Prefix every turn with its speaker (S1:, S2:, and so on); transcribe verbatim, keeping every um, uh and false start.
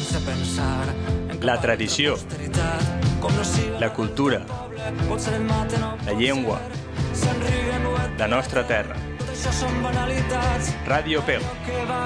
S1: La tradició, la cultura, la llengua, la nostra terra. Ràdio Pego.